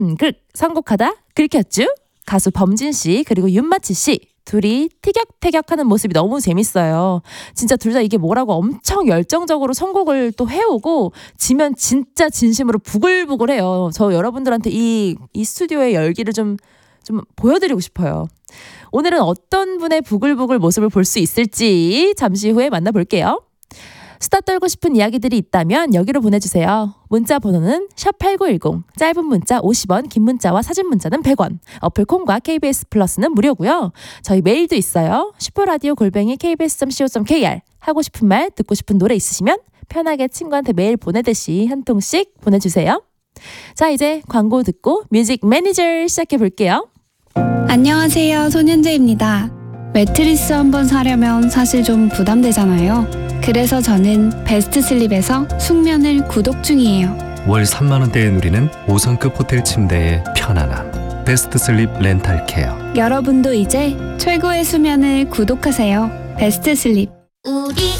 선곡하다 긁혔쥬. 가수 범진씨 그리고 윤마치씨 둘이 티격태격하는 모습이 너무 재밌어요. 진짜 둘 다 이게 뭐라고 엄청 열정적으로 선곡을 또 해오고 지면 진짜 진심으로 부글부글해요. 저 여러분들한테 이 스튜디오의 열기를 좀 보여드리고 싶어요. 오늘은 어떤 분의 부글부글 모습을 볼 수 있을지 잠시 후에 만나볼게요. 수다 떨고 싶은 이야기들이 있다면 여기로 보내주세요. 문자 번호는 샵8910, 짧은 문자 50원, 긴 문자와 사진 문자는 100원, 어플 콩과 KBS 플러스는 무료고요. 저희 메일도 있어요. 슈퍼라디오@kbs.co.kr. 하고 싶은 말, 듣고 싶은 노래 있으시면 편하게 친구한테 메일 보내듯이 한 통씩 보내주세요. 자, 이제 광고 듣고 뮤직 매니저 시작해볼게요. 안녕하세요, 손현재입니다. 매트리스 한번 사려면 사실 좀 부담되잖아요. 그래서 저는 베스트 슬립에서 숙면을 구독 중이에요. 월 3만 원대에 누리는 5성급 호텔 침대의 편안함. 베스트 슬립 렌탈 케어. 여러분도 이제 최고의 수면을 구독하세요. 베스트 슬립. 우리